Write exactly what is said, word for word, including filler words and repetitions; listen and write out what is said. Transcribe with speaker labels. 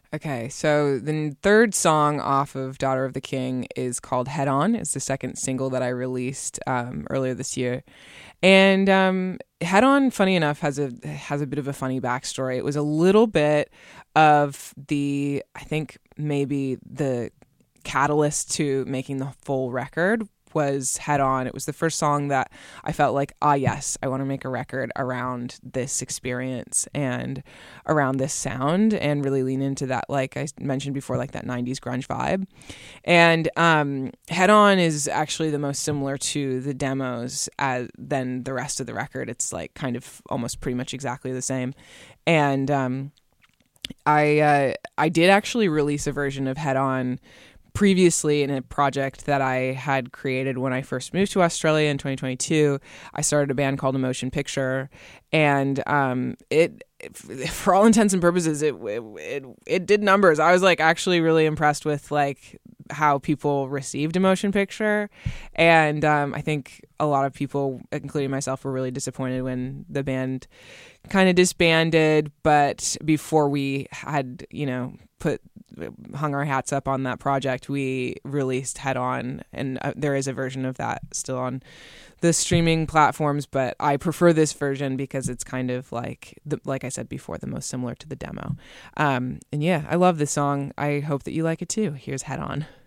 Speaker 1: Okay, so the third song off of Daughter of the King is called Head On. It's the second single that I released um, earlier this year. And um, Head On, funny enough, has a has a bit of a funny backstory. It was a little bit of the, I think maybe the catalyst to making the full record was Head On. It was the first song that I felt like, ah, yes, I want to make a record around this experience and around this sound and really lean into that, like I mentioned before, like that nineties grunge vibe. And um, Head On is actually the most similar to the demos as, than the rest of the record. It's like kind of almost pretty much exactly the same. And um, I uh, I did actually release a version of Head On previously in a project that I had created when I first moved to Australia in twenty twenty-two. I started a band called Emotion Picture, and um, it, it, for all intents and purposes, it, it it it did numbers. I was like actually really impressed with like how people received Emotion Picture, and um, I think a lot of people, including myself, were really disappointed when the band kind of disbanded. But before we had, you know, put hung our hats up on that project, we released Head On, and uh, there is a version of that still on the streaming platforms, but I prefer this version because it's kind of like the, like I said before, the most similar to the demo. Um, and yeah, I love this song. I hope that you like it too. Here's Head On.